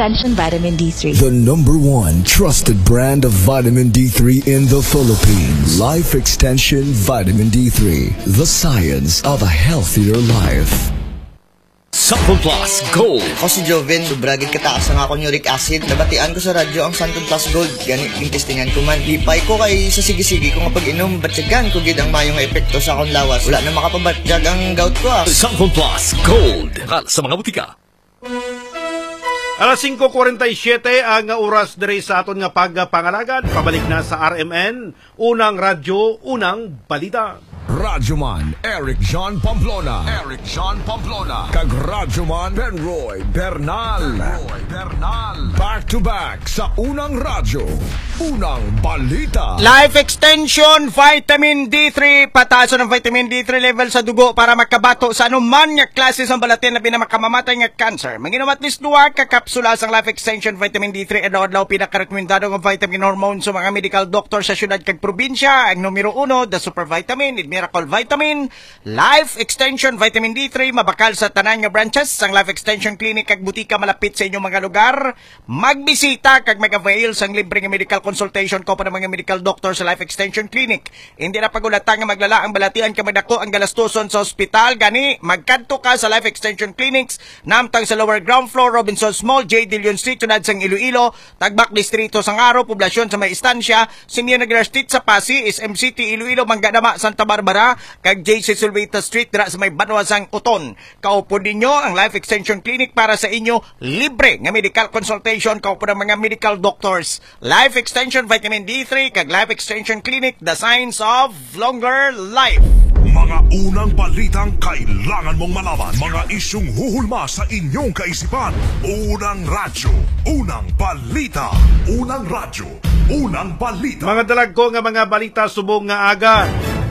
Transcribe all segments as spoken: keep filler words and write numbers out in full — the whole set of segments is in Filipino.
Extension Vitamin D three. The number one trusted brand of vitamin D three in the Philippines. Life Extension Vitamin D three. The science of a healthier life. Santon Plus Gold. Ako si Joven, sobragid kataas ang akong uric acid. Nabatian ko sa radyo ang Santon Plus Gold. Ganit yung testingan ko man. Lipay ko kay sa sige-sige ko nga pag-inom. Batyagan ko gid ang mayong epekto sa akong lawas. Wala na makapabatyag ang gout ko ah. Santon Plus Gold. Kal sa mga butika. Alas singko kuwarenta y siyete ang oras diri sa aton nga pagpangalagan. Pabalik na sa R M N. Unang radyo, unang balita. Radyoman Eric John Pamplona. Eric John Pamplona. Kag Radyoman Benroy Bernal. Benroy Bernal. Back to back sa unang radyo, unang balita. Life Extension Vitamin D three. Pataso ng vitamin D three level sa dugo para makabato sa anuman nga klase sa balatin na pinamakamatay nga cancer. Manginom at least duwa ka kapsula sa Life Extension Vitamin D three. Adlaw-adlaw pinakarekomendado ng vitamin hormone sa mga medical doctor sa syudad kag probinsya. Ang numero uno, the super vitamin, Miracle Vitamin. Life Extension Vitamin D three mabakal sa tanan nga branches sang Life Extension Clinic kag butika malapit sa inyong mga lugar. Magbisita kag mag-avail sang libre nga medical consultation ko pa ng mga medical doctor sa Life Extension Clinic. Hindi na pagulatan nga maglala ang balatian ka magdako ang galastuson sa ospital. Gani magkadto ka sa Life Extension Clinics namtang sa lower ground floor Robinson Mall, J. Dillon Street, tunad sang Iloilo, Tagbak Distrito sang Aro, poblasyon sa may istansya, Senior Nagra Street sa Pasig, S M City, Iloilo, Mangganama, Santa Barbara, kag J C Silvita Street dira sa may Banwasang Uton. Kaupo ninyo ang Life Extension Clinic para sa inyo libre nga medical consultation kaupo ng mga medical doctors. Life Extension Vitamin D three kag Life Extension Clinic, the science of longer life. Mga unang balitang kailangan mong malaman. Mga isyung huhulma sa inyong kaisipan. Unang radyo, unang balita. Unang radyo, unang balita. Mga dalag ko nga mga balita subong nga aga.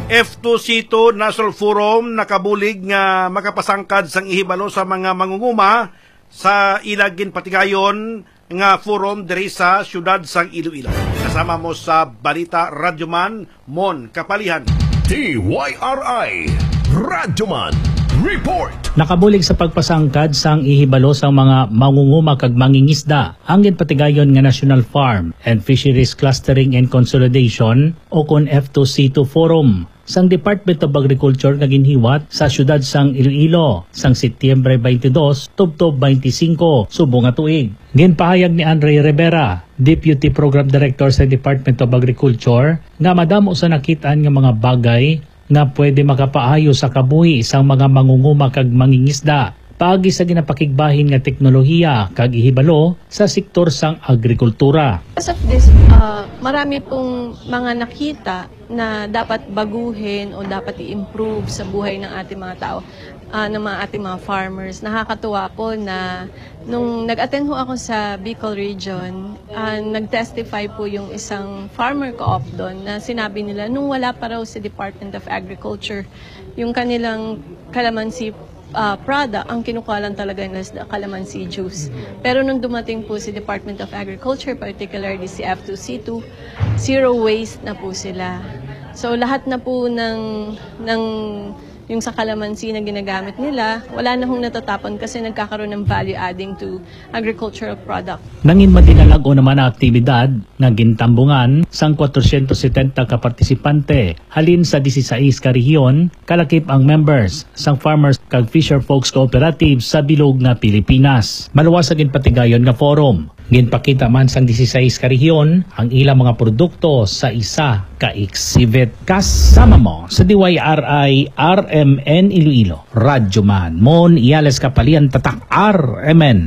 F two C two National Forum nakabulig nga makapasangkad sang ihibalo sa mga mangunguma sa ilagin patigayon nga forum diri sa syudad sang Iloilo. Kasama mo sa balita Radyoman Mon Kapalihan. D Y R I Radyoman Report. Nakabulig sa pagpasangkad sang ihibalo sa mga mangunguma kag mangingisda ang ginpatigayon nga National Farm and Fisheries Clustering and Consolidation o kon F two C two Forum sang Department of Agriculture nga ginhiwat sa syudad sang Iloilo sang Setyembre twenty-dos tubtob twenty-five subong nga tuig. Ginpahayag ni Andre Rivera, Deputy Program Director sa Department of Agriculture, nga madamo sa nakitaan nga mga bagay nga pwede makapaayo sa kabuhi isang mga mangunguma kag mangingisda paagi sa ginapakigbahin nga teknolohiya kag ihibalo sa sektor sang agrikultura. Because of this, uh, marami pong mga nakita na dapat baguhin o dapat i-improve sa buhay ng ating mga tao, uh, ng mga ating mga farmers. Nakakatuwa po na nung nag-attend ho ako sa Bicol Region, uh, nag-testify po yung isang farmer co-op doon na sinabi nila nung wala pa raw sa Department of Agriculture, yung kanilang calamansi Uh, product, ang kinukuha lang talaga nila is the calamansi juice. Pero nung dumating po si Department of Agriculture, particularly si F two C two, zero waste na po sila. So lahat na po ng, ng yung sa calamansi na ginagamit nila, wala na hong natatapon kasi nagkakaroon ng value adding to agricultural product. Nangin matinalago naman ang aktibidad nga gintambungan sang four hundred seventy ka partisipante halin sa sixteen ka rehiyon, kalakip ang members sang Farmers kag Fisher Folks Cooperative sa bilog nga Pilipinas. Maluwas sa ginpatigayon nga forum. Ginpakita man sang sixteen ka rehiyon ang ilang mga produkto sa isa ka exhibit. Kasama mo sa D Y R I R M N Iloilo. Radyoman Mon Iales Kapalian Tatak R M N.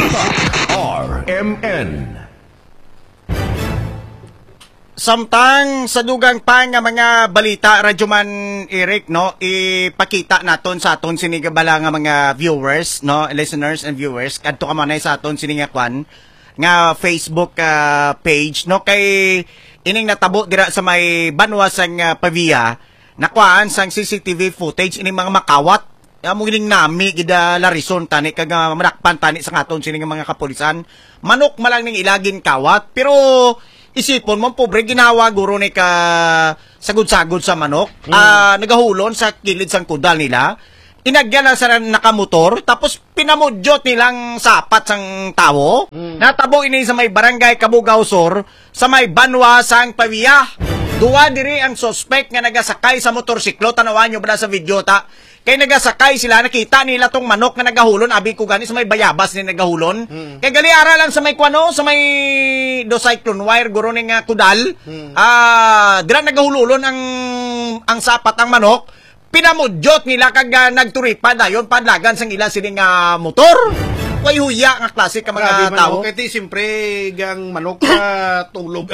R M N. Samtang sa dugang pa nga mga balita, Radyoman Eric, no, ipakita naton sa aton sinigabala nga mga viewers, no, listeners and viewers, kadto ka man sa aton siningakwan nga Facebook uh, page, no, kay ining natabo dira sa may Banwasang uh, Pavia, nakuhaan sang C C T V footage ining mga makawat. Amo gining nami gida Larison tani kag uh, manakpan tani sa aton sining mga kapulisan. Manok malang ning ilagin kawat, pero isipon mo, pobre, ginawa guro ni ka sagod-sagod sa manok. Mm. Uh, nagahulon sa kilid sang kudal nila. Inagyan na sa nakamotor, tapos pinamudyot nilang sapat sang tawo. Mm. Natabo ini sa may barangay Kabugaw Sur, sa may Banwa sang Pavia. Duwa diri ang suspect nga nagasakay sa motorsiklo. Tanawan nyo ba na sa video ta? Kay nagasakay sila, nakita nila tong manok na nagahulon. Abi ko gani sa may bayabas ni nagahulon. Hmm. Kay gali ara lang sa may kwano, sa may do cyclone wire guro ning uh, kudal. Hmm. Ah, dira nagahululon ang ang sapat ang manok. Pinamudyot nila kag uh, nagturipa dayon padlagan sang ila sining uh, motor. Way huya nga klase ka mga tao. Kaya ti siyempre gang manok sa tulog.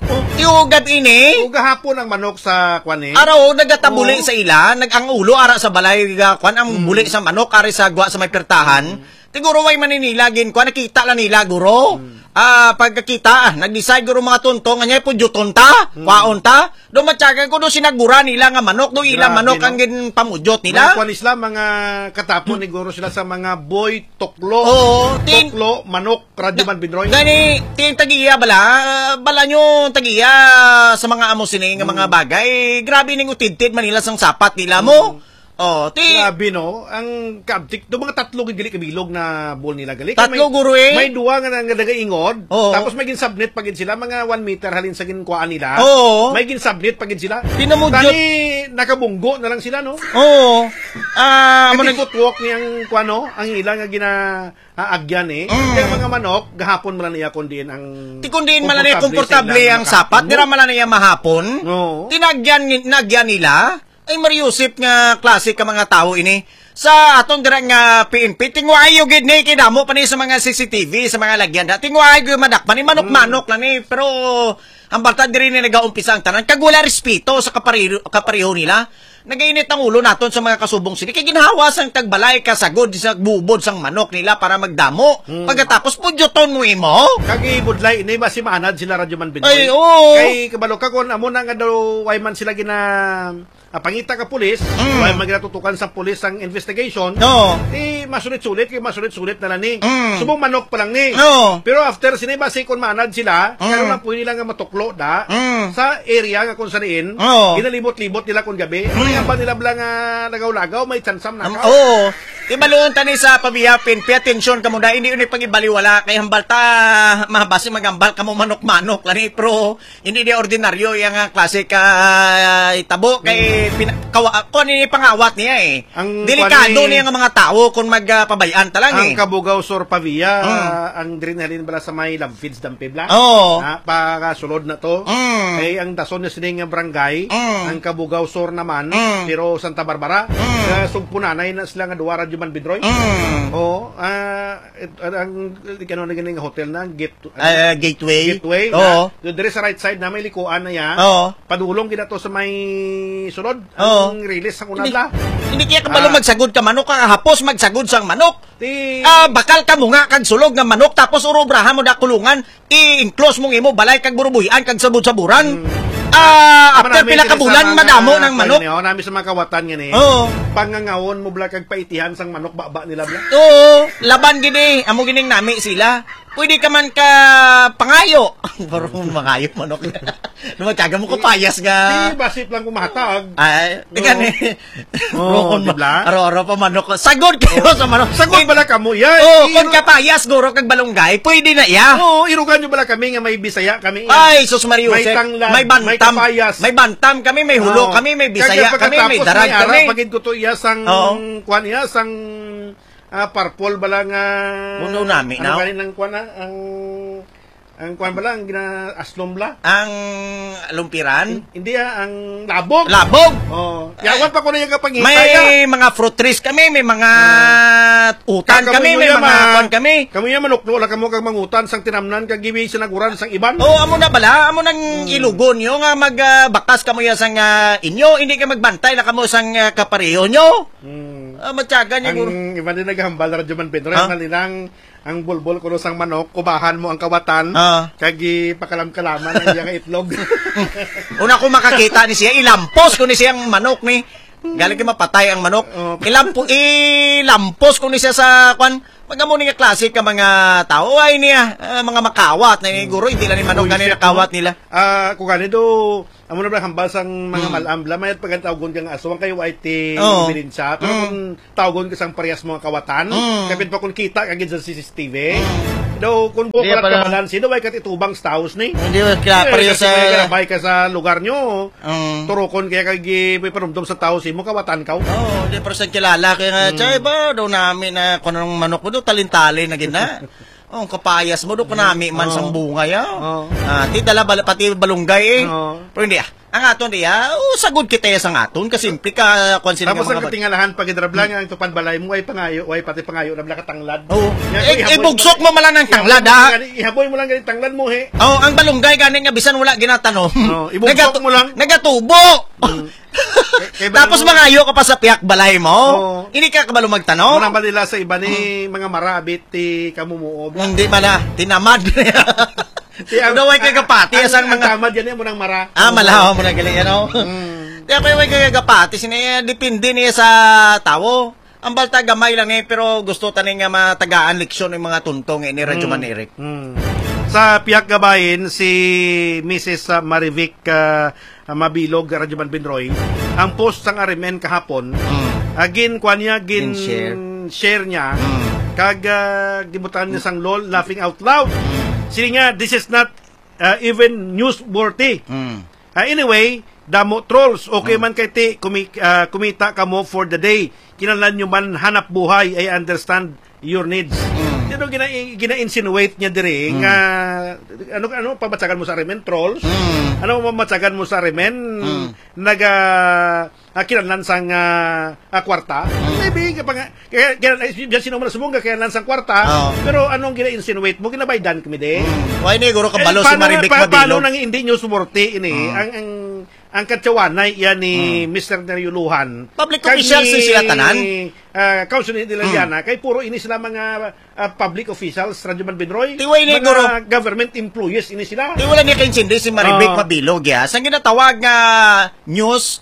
Iugad ini. Uga hapon ang manok sa kwan eh. Araw nagatabuli oh. sa ila, nagang ulo ara sa balay kwan ang mm. buli sa manok ari sa gwa sa may pertahan. Mm. Tiguro way maninilagin ko nakita la nila guro. Mm. Ah, pagkakita, ah, nag-decide guro mga tuntong anya po juton ta, hmm. kwaon ta. Do matyagan ko do sinagura nila nga manok, do ilang manok no? ang gin pamudyot nila. Mga kwan isla mga katapon hmm. ni guro sila sa mga boy toklo. Oo, tin, toklo, manok, Radyoman Bidroy. Gani, tin tagiya bala, bala nyo tagiya sa mga amo sining hmm. mga bagay. Grabe ning utid-tid Manila sang sapat nila mo. Hmm. Oh, ti grabe no, ang kabtik do mga tatlo gili kabilog na ball nila gali. Tatlo guro eh. May duwa nga nga nagaingod, oh. tapos may ginsubnet pagid sila mga one meter halin sa ginkuan nila. Oh. May ginsubnet pagid sila. Tinamudyot. Tani nakabunggo na lang sila no. Oo. Ah, uh, man footwalk niyang kuano, ang ila nga gina aagyan eh. Mm. Kaya mga manok gahapon man niya kundiin ang ti kundiin man niya komportable ang sapat, dira man niya mahapon. No. Tinagyan nagyan nila. Ay Mariusip nga klase ka mga tao ini. Sa atong dira nga P N P, tingway yung gid ni kinamo pa ni sa mga C C T V, sa mga lagyan da. Tingway yung madakpan ni manok-manok lang ni. Pero ang balta diri ni nagaumpisa ang tanan. Kagwala respeto sa kapariho, kapariho nila. Nagainit ang ulo naton sa mga kasubong sila. Kaya ginahawas ang tagbalay kasagod sa bubod sang manok nila para magdamo. Hmm. Pagkatapos pudyoton mo imo. Kagi budlay ini ba si manad sila Radyoman Bidroy. Ay oo. Kay kabalo ka kon amo na nga daw way man sila gina ah, pangita ka pulis, mm. way magatutukan sa pulis ang investigation. No. Eh masulit-sulit kay masulit-sulit na lang ni. Mm. Subong manok pa lang ni. No. Pero after sineba si kon manad sila, mm. karon lang pwede lang nga matuklo da mm. sa area nga kung saniin. Oh. Ginalibot-libot nila kung gabi. Mm. Ang ba nila blang uh, lagaw-lagaw may tsansam na ka. Oo. Oh. Ibalon tani sa pabiyapin, pay attention ka mo da hindi ni pagibaliwala kay hambal ta mahabasi magambal ka mo manok-manok lani pro hindi di ordinaryo yang uh, klase ka uh, itabo kay mm. pina, kawa, ko ni pangawat niya eh. Ang delikado niya nga mga tao kung magpabayaan uh, talang ang eh. Ang Kabugaw Sur Pavia, mm. uh, ang adrenaline bala sa may love feeds dampib la. Oo. Uh, pakasulod na to. Mm. Ay ang dason niya sining barangay, mm. ang Kabugaw Sur naman, mm. pero Santa Barbara. Mm. Uh, sugpunanay na sila nga duwa Radyoman Bidroy. Mm. Oo. Uh, ang ano na ganing hotel na gate, uh, gateway. Gateway. Oo. Na, dire sa right side na may likuan na ya. Oo. Padulong gina to sa may sulod. Oo. Ang release ang unadla. Hindi kaya kabalo ah. magsagod ka manok ka hapos magsagod sang manok. Ti ah bakal ka mo nga kag sulog nga manok tapos urobrahan mo da kulungan i-enclose mong imo balay kag burubuyan kag sabud-saburan. Hmm. Ah, after pila ka bulan madamo ng manok. Oo, nami sa mga kawatan nga ni. Oo. Pangangawon mo bla kag paitihan sang manok baba nila bla. Oo, laban gini, amo gining nami sila. Pwede ka man ka pangayo. Pero mangayo manok. Lumataga mo ko payas nga. Di basip lang kumatag. Ay, di gani. Oo, di bla. Aro-aro pa manok. Sagod kayo sa manok. Sagod bala kamo ya. Oo, kung ka payas guro kag balunggay, pwede na iya. Oo, irugan nyo bala kami nga may Bisaya kami. Ay, sus Mario. May tanglan, may bantam, may kapayas. may bantam kami, may hulo kami, may Bisaya kami, may darag kami. Pagid ko to iya sang kwan iya sang ah, parpol bala nga Mundo nami ano now. Ano ng kwan na ang ang kwan bala ang gina aslom bla? Ang lumpiran? Hindi ah, ang labog. Labog? Oh. Yawan pa ko na yung kapangitay. May mga fruit trees kami, may mga uh, utan kami, may mga kwan kami. Kami yung manok no, wala kamo kag mangutan sang tinamnan kag giwi sinaguran sang iban. Oh, amo na bala, amo nang hmm. ilugon yo nga magbakas uh, kamo ya sang uh, inyo, hindi ka magbantay na kamo sang uh, kapareho nyo. Hmm. Uh, matyaga niya guro. Ang iba din naghambal Radyoman Bidroy, huh? Malinang ang bulbol kuno sang manok, kubahan mo ang kawatan, uh. kagi pakalam-kalaman ang iyang itlog. Una ko makakita ni siya, ilampos ko ni siyang manok ni. Galing ka mapatay ang manok. Uh, Ilampo, ilampos ko ni siya sa kwan. Pagamo ni nga klase ka mga tao ay niya, uh, mga makawat na ni guro, hindi lang ni manok ganun nakawat nila. Ah, uh, kung ganito amo na ba hambal sang mga mm. malambla mayat pagantawgon kang aso ang kayo ay ti Oo. evidensya pero Mm. kung tawgon ka sang parehas mga kawatan Mm. kapit pa kung kita kagid sa C C T V daw kung bukalat Di, ka pala- balansi daw ay katitubang sa taos ni Hindi ba kaya pareho kasi sa... may karabay ka sa lugar nyo Mm. turokon kaya kagi may parumdum sa taos mo kawatan ka Oo, di pero sa kilala kaya nga, chay ba, daw namin na kung anong manok mo, daw talintali na gina. Oh, kapayas mo, daw kunami man Oo. sang bunga ya. Oo. Ah, ti dala bala pati balunggay eh. Oo. Pero hindi ah. Ang aton diya, oh, sagod kita ya sang aton kasi simple ka kung sino tapos nga ang mga katingalahan pag idrablang ang tupan balay mo ay pangayo ay pati pangayo na katanglad Oo. Yan, Eh, ihaboy eh, bugsok mo malang ng tanglad, ihaboy mo ha? lang gani- ihaboy mo lang ganit tanglad mo he Oh, ang balunggay ganing nga bisan wala ginatanom. Oo, ibugsok mo lang. Nagatubo. Kay Tapos balong- mangayo ka pa sa piyak balay mo. Oo. Hindi ka kabalo magtanong. Muna ba nila sa iba ni mga marabit ti kamumuob Hindi pala, tinamad. Ti ang- Daw ay kay kapati ang- asang ang mga tamad yan eh mo nang mara Ah, malaw mo na galing ano. Mm. Kaya kay kay kapati sine depende niya sa tawo. Ang balta gamay lang eh pero gusto tani nga matagaan leksyon ng mga tuntong eh, ni Radyo Man Eric. Mm. Sa Piak Gabayin, si Missus Marivic uh, Mabilog, Radyoman Benroy, ang post sang Arimen kahapon, Mm. agin kwa niya, gin Gin-share. share niya, Mm. kag uh, gibutan niya sang lol, laughing out loud. Sili nga, this is not uh, even newsworthy. Mm. Uh, anyway, damo trolls, okay man kay ti, kumi, uh, kumita ka mo for the day. Kinalan nyo man hanap buhay, I understand your needs. Mm. Ano gina gina-insinuate niya dire nga ano ano pamatsagan mo sa Arimen trolls? Mm. Ano pamatsagan mo sa Arimen Mm. naga uh, kinahanglan sang uh, uh, kwarta? Maybe kapag kaya kaya diyan sino man sumungga kaya sang kwarta, Oo. pero anong gina-insinuate mo ginabaydan kami de? Why ni guro kabalo Eh, si paano- Marivic pa- Paano Mabilo? nang hindi nyo sumorte ini? Mm. Ang ang ang katsawanay yan ni Mister Neriuluhan. Public officials ni sila tanan? Uh, Council ni Dilaliana, kay puro ini sila mga uh, public officials, Radyoman Benroy. Tiway ni mga guro. government employees ini sila. Di wala niya kaintindi si Marivic Oo. Mabilog ya. Sang ginatawag nga news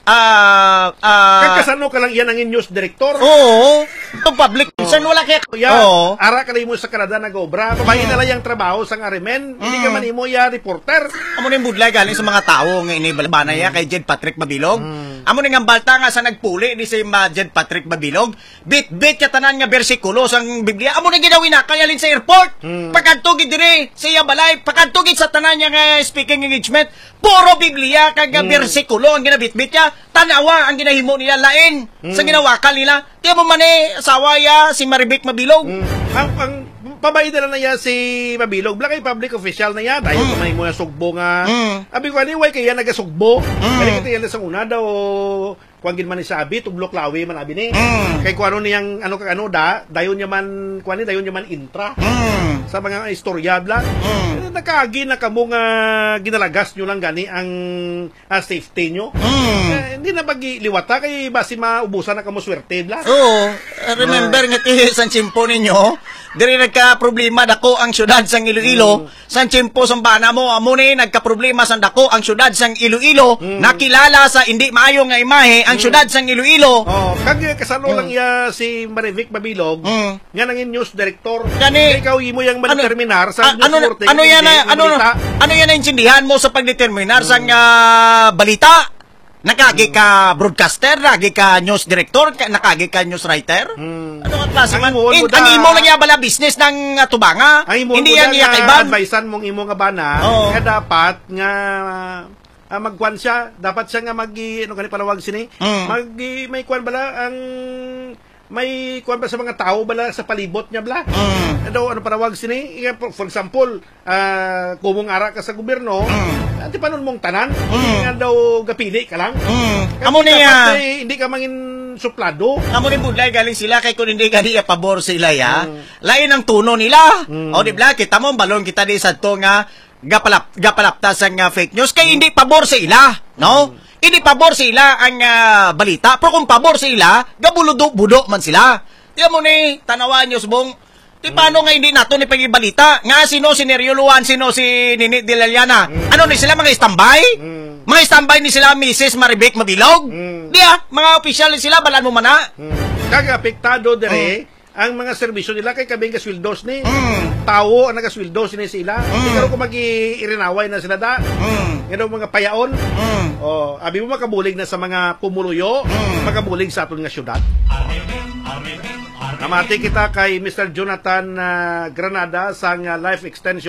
ah ah Kagkasano ka lang yan ang news director. Oo, itong public concern wala kaya. Ya, Oo. ara ka mo sa Canada nag-obra. Babayin na lang yung trabaho sa Arimen. Hindi ka man imo ya reporter. Amo na yung budlay galing sa mga tao nga inibalbana ya kay Jed Patrick Mabilog. Mm. Amo na nga balta nga sa nagpuli ni si Ma Jed Patrick Mabilog. Bit-bit ka tanan nga bersikulo sang Biblia. Amo na ginawi na kaya lin sa airport. Mm. Pagkantugid dire sa iya balay, pagkantugid sa tanan niya nga speaking engagement, puro Biblia kag Mm. bersikulo ang ginabitbit niya. Tanawa ang ginahimo nila lain Mm. sa ginawakal nila. Di mo man eh, asawa ya si Marivic Mabilog. Mm. Ang, ang pabayad na lang niya si Mabilog. Blakay public official na yan. Dahil Mm. kumain mo yung sugbo nga. Mm. Abi ko, anyway, kaya nagasugbo. Mm. Kaya kita yan sa una daw, kuwangin man ni sabi, tublok lawi man abi ni. Mm. Kay kung ano niyang, ano ka ano da, dayon niya man, kuwanin, dayon niya man intra. Mm. Sa mga istorya, bla. Mm. Eh, Nakagi na kamo nga ginalagas nyo lang gani ang ah, safety nyo. Mm. Eh, hindi na magliwata kay basi maubusan na kamo swerte, bla. Oo, remember nga ti sa chimpo ninyo, diri nagka-problema dako ang syudad sang Iloilo, sa chimpo sang bana mo, amo ni nagka-problema sang dako ang syudad sang Iloilo, nakilala sa hindi maayo nga imahe ang syudad sang Iloilo. Oh, kag kasano lang iya si Marivic Mabilog, Mm. nga nangin news director. Gani- Ikaw imo yang Ano- mandeterminar sa A- ano news reporting, ano yan hindi, na- ano yung balita. ano yan ang intindihan mo sa pagdeterminar sang ah, balita? Nakagi ka broadcaster, nakagi ka news director, ka- nakagi ka news writer? Hmm. Ano ang klase Ang man? imo mo In- da- ang imo lang yan bala business ng ah, tubanga. Ang imo Hindi mo yan da iya nga kaiban. advisean mong imo nga bana, Oo. nga dapat nga uh, magkuan siya, dapat siya nga mag ano kani palawag sini, Mm. mag may kuan bala ang may kuan ba sa mga tao bala sa palibot niya bala. Mm. Ano ano palawag sini? Nga, For for example, ah kumong ara ka sa gobyerno, Mm. ati panon mong tanan, Mm. nga daw gapili ka lang. Mm. Kasi Amo dapat, niya. eh, hindi ka mangin suplado. Amo ni budlay galing sila kay kung hindi gani ya pabor sila ya. Mm. Lain ang tuno nila. Mm. O di bla kita mo balon kita di sa to nga gapalap gapalaptas ang nga fake news kay hindi pabor sa ila, no? Hindi pabor sa ila ang ah, balita, pero kung pabor sa ila, gabuludo-budo man sila. Di mo ni tanawan niyo subong. Di paano nga hindi nato ni pagibalita? Nga sino si Neriuluan, sino si Nini Dilaliana? Ano ni sila mga standby? Mm. Mga standby ni sila Missus Marivic Mabilog? Mm. Di ah, mga opisyal ni sila balan mo man na. Hmm. Kag apektado dire ang mga serbisyo nila kay kabing kaswildos ni. Mm. Tawo ang nagaswildos ni sila. Mm. Pero kung mag-irinaway na sila da, Mm. yan ang mga payaon. Mm. O, abi mo makabulig na sa mga pumuluyo, Mm. makabulig sa aton nga syudad. Namati kita kay Mister Jonathan uh, Granada sa uh, Life Extension